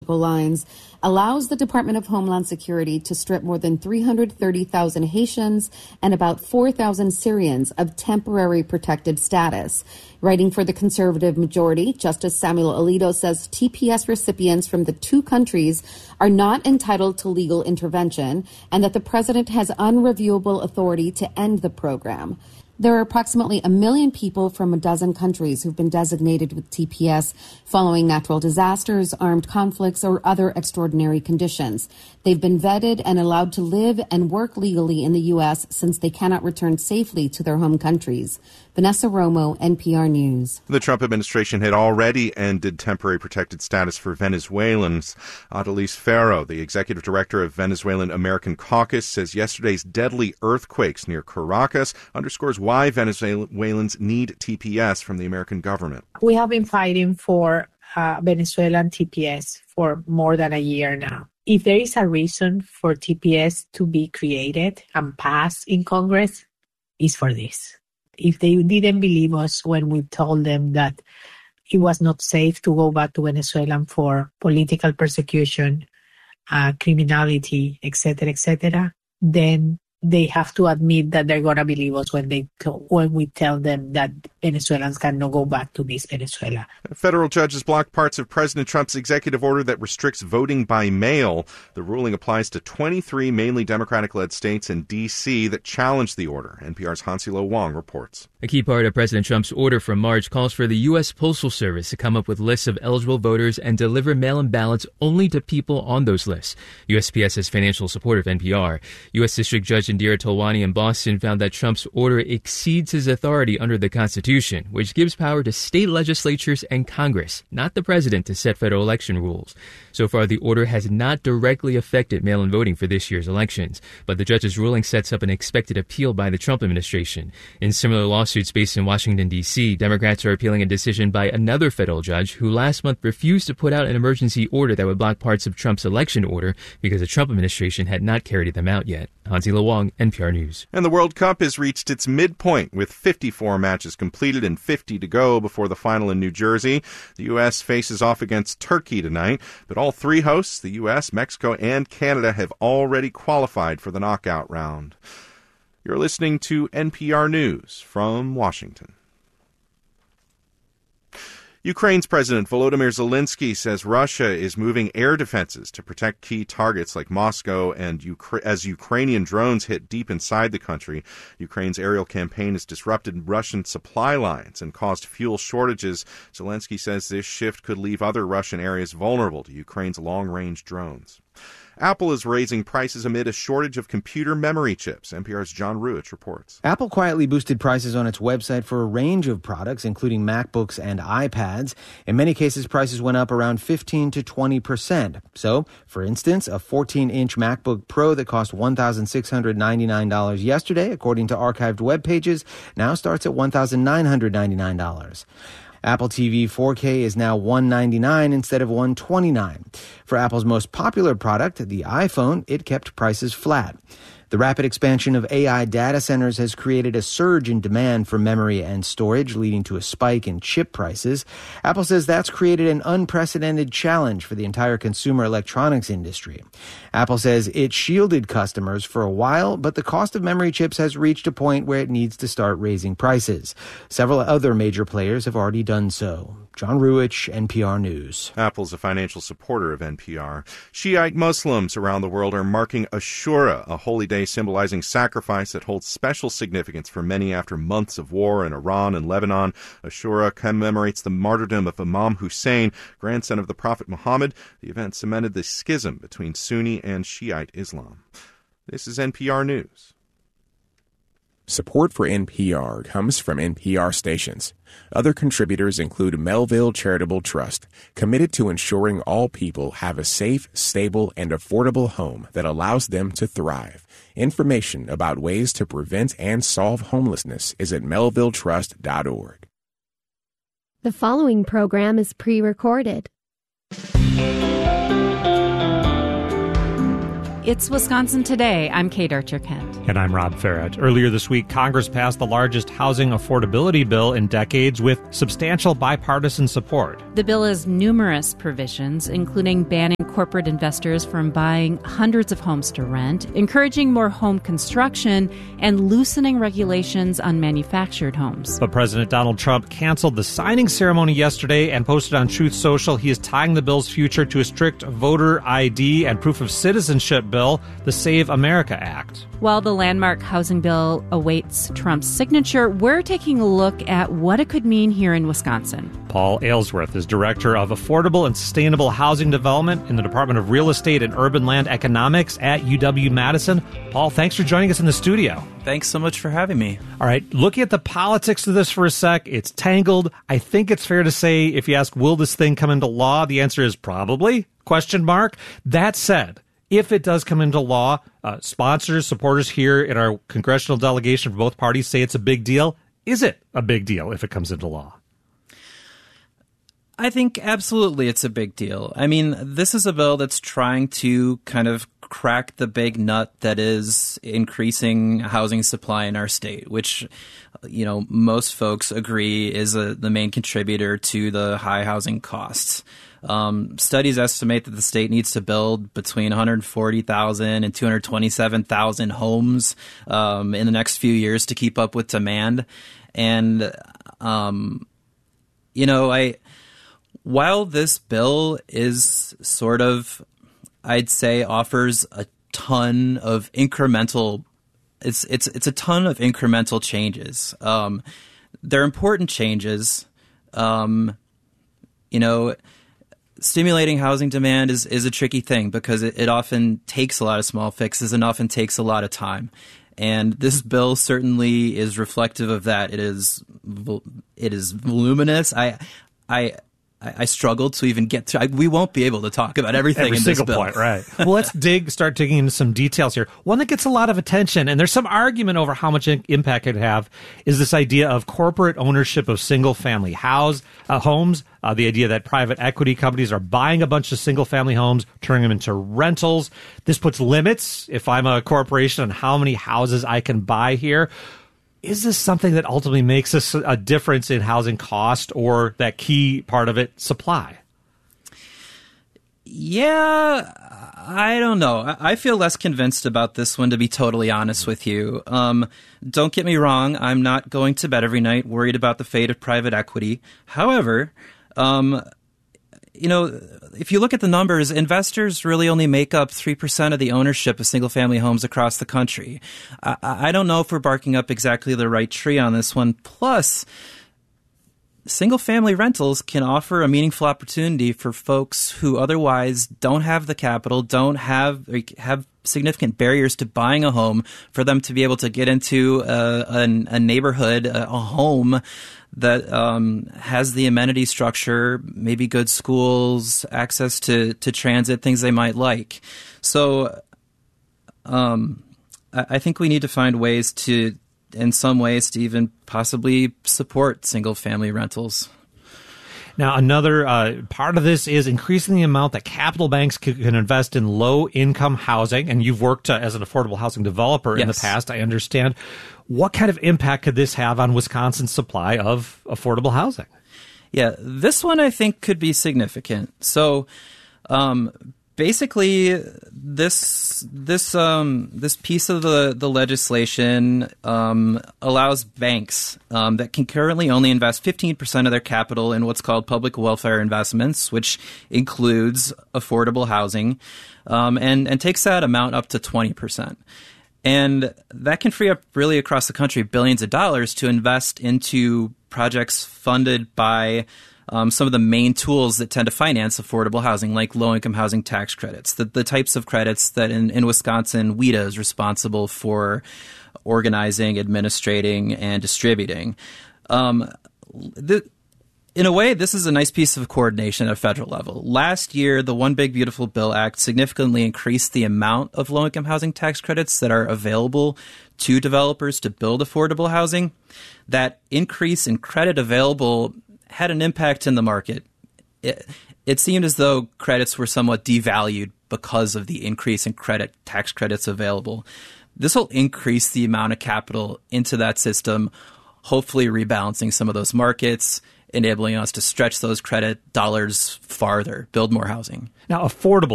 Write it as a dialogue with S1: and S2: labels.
S1: electrical lines allows the Department of Homeland Security to strip more than 330,000 Haitians and about 4,000 Syrians of temporary protected status. Writing for the conservative majority, Justice Samuel Alito says TPS recipients from the two countries are not entitled to legal intervention and that the president has unreviewable authority to end the program. There are approximately 1 million people from a dozen countries who've been designated with TPS following natural disasters, armed conflicts, or other extraordinary conditions. They've been vetted and allowed to live and work legally in the U.S. since they cannot return safely to their home countries. Vanessa Romo, NPR News.
S2: The Trump administration had already ended temporary protected status for Venezuelans. Adelise Ferro, the executive director of Venezuelan American Caucus, says yesterday's deadly earthquakes near Caracas underscores why Venezuelans need TPS from the American government.
S3: We have been fighting for Venezuelan TPS for more than a year now. If there is a reason for TPS to be created and passed in Congress, it's for this. If they didn't believe us when we told them that it was not safe to go back to Venezuela for political persecution, criminality, etc., then they have to admit that they're going to believe us when we tell them that Venezuelans cannot go back to this Venezuela.
S2: Federal judges blocked parts of President Trump's executive order that restricts voting by mail. The ruling applies to 23 mainly Democratic-led states and D.C. that challenged the order. NPR's Hansilo Wong reports.
S4: A key part of President Trump's order from March calls for the U.S. Postal Service to come up with lists of eligible voters and deliver mail-in ballots only to people on those lists. USPS has financial support of NPR. U.S. District Judge Indira Tolwani in Boston found that Trump's order exceeds his authority under the Constitution, which gives power to state legislatures and Congress, not the president, to set federal election rules. So far, the order has not directly affected mail-in voting for this year's elections, but the judge's ruling sets up an expected appeal by the Trump administration. In similar lawsuits based in Washington, D.C., Democrats are appealing a decision by another federal judge who last month refused to put out an emergency order that would block parts of Trump's election order because the Trump administration had not carried them out yet. Hansilo Wong, NPR News.
S2: And the World Cup has reached its midpoint with 54 matches completed and 50 to go before the final in New Jersey. The U.S. faces off against Turkey tonight, but all three hosts, the U.S., Mexico, and Canada, have already qualified for the knockout round. You're listening to NPR News from Washington. Ukraine's President Volodymyr Zelensky says Russia is moving air defenses to protect key targets like Moscow and as Ukrainian drones hit deep inside the country. Ukraine's aerial campaign has disrupted Russian supply lines and caused fuel shortages. Zelensky says this shift could leave other Russian areas vulnerable to Ukraine's long-range drones. Apple is raising prices amid a shortage of computer memory chips. NPR's John Ruich reports.
S5: Apple quietly boosted prices on its website for a range of products, including MacBooks and iPads. In many cases, prices went up around 15 to 20%. So, for instance, a 14-inch MacBook Pro that cost $1,699 yesterday, according to archived web pages, now starts at $1,999. Apple TV 4K is now $199 instead of $129. For Apple's most popular product, the iPhone, it kept prices flat. The rapid expansion of AI data centers has created a surge in demand for memory and storage, leading to a spike in chip prices. Apple says that's created an unprecedented challenge for the entire consumer electronics industry. Apple says it shielded customers for a while, but the cost of memory chips has reached a point where it needs to start raising prices. Several other major players have already done so. John Ruich, NPR News.
S2: Apple's a financial supporter of NPR. Shiite Muslims around the world are marking Ashura, a holy day symbolizing sacrifice that holds special significance for many after months of war in Iran and Lebanon. Ashura commemorates the martyrdom of Imam Hussein, grandson of the Prophet Muhammad. The event cemented the schism between Sunni and Shiite Islam. This is NPR News.
S6: Support for NPR comes from NPR stations. Other contributors include Melville Charitable Trust, committed to ensuring all people have a safe, stable, and affordable home that allows them to thrive. Information about ways to prevent and solve homelessness is at melvilletrust.org.
S7: The following program is pre-recorded.
S8: It's Wisconsin Today. I'm Kate Archer-Kent.
S9: And I'm Rob Farrett. Earlier this week, Congress passed the largest housing affordability bill in decades with substantial bipartisan support.
S8: The bill has numerous provisions, including banning corporate investors from buying hundreds of homes to rent, encouraging more home construction, and loosening regulations on manufactured homes.
S9: But President Donald Trump canceled the signing ceremony yesterday and posted on Truth Social he is tying the bill's future to a strict voter ID and proof of citizenship bill, the Save America Act.
S8: While the landmark housing bill awaits Trump's signature, we're taking a look at what it could mean here in Wisconsin.
S9: Paul Aylesworth is Director of Affordable and Sustainable Housing Development in the Department of Real Estate and Urban Land Economics at UW-Madison. Paul, thanks for joining us in the studio.
S10: Thanks so much for having me.
S9: All right, looking at the politics of this for a sec, it's tangled. I think it's fair to say if you ask, will this thing come into law? The answer is probably, ? That said, if it does come into law, sponsors, supporters here in our congressional delegation for both parties say it's a big deal. Is it a big deal if it comes into law?
S10: I think absolutely it's a big deal. I mean, this is a bill that's trying to kind of crack the big nut that is increasing housing supply in our state, which, most folks agree is the main contributor to the high housing costs. Studies estimate that the state needs to build between 140,000 and 227,000 homes in the next few years to keep up with demand. And, while this bill is sort of, I'd say, offers a ton of incremental, it's a ton of incremental changes. They're important changes. Stimulating housing demand is a tricky thing because it often takes a lot of small fixes and often takes a lot of time. And this bill certainly is reflective of that. It is voluminous. I struggled to even get to. We won't be able to talk about everything in this bill.
S9: Point, right? Well, let's start digging into some details here. One that gets a lot of attention, and there's some argument over how much impact it have, is this idea of corporate ownership of single-family homes. The idea that private equity companies are buying a bunch of single-family homes, turning them into rentals. This puts limits, if I'm a corporation, on how many houses I can buy here. Is this something that ultimately makes us a difference in housing cost, or that key part of it, supply?
S10: Yeah, I don't know. I feel less convinced about this one, to be totally honest with you. Don't get me wrong. I'm not going to bed every night worried about the fate of private equity. However, if you look at the numbers, investors really only make up 3% of the ownership of single-family homes across the country. I don't know if we're barking up exactly the right tree on this one. Plus, single-family rentals can offer a meaningful opportunity for folks who otherwise don't have the capital, don't have significant barriers to buying a home, for them to be able to get into a neighborhood, a home that has the amenity structure, maybe good schools, access to transit, things they might like. So I think we need to find ways to, in some ways, to even possibly support single-family rentals.
S9: Now, another part of this is increasing the amount that capital banks can invest in low-income housing. And you've worked as an affordable housing developer in the past, I understand. What kind of impact could this have on Wisconsin's supply of affordable housing?
S10: Yeah, this one I think could be significant. So basically, this piece of the legislation allows banks that can currently only invest 15% of their capital in what's called public welfare investments, which includes affordable housing, and takes that amount up to 20%. And that can free up, really across the country, billions of dollars to invest into projects funded by some of the main tools that tend to finance affordable housing, like low-income housing tax credits, the types of credits that in Wisconsin, WHEDA is responsible for organizing, administrating, and distributing. In a way, this is a nice piece of coordination at a federal level. Last year, the One Big Beautiful Bill Act significantly increased the amount of low-income housing tax credits that are available to developers to build affordable housing. That increase in credit available had an impact in the market. it seemed as though credits were somewhat devalued because of the increase in credit tax credits available. This will increase the amount of capital into that system, hopefully rebalancing some of those markets, enabling us to stretch those credit dollars farther, build more housing.
S9: Now, affordable